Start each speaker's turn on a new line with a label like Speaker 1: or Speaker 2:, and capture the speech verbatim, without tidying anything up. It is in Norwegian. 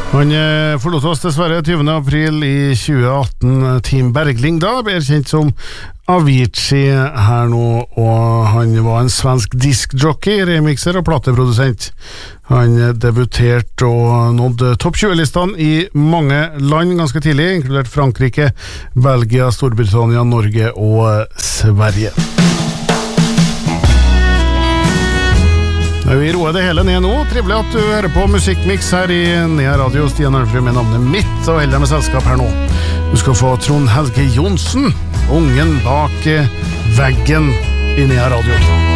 Speaker 1: Han forlot oss dessverre tyvende april i tjue atten. Team Bergling da, ble kjent som Avicii her nå, og han var en svensk diskjockey, remixer og plateprodusent. Han debuterte og nådde topp tjue-listene i mange land ganske tidlig, inkludert Frankrike, Belgia, Storbritannia, Norge og Sverige. Vi roer det hele ned nå. Trivelig at du hører på Musikkmix her i Nea Radio. Stian Ørnfrø med navnet mitt, og heldig med selskap her nå. Du skal få Trond Helge Jonsen, ungen bak veggen i Nea Radio.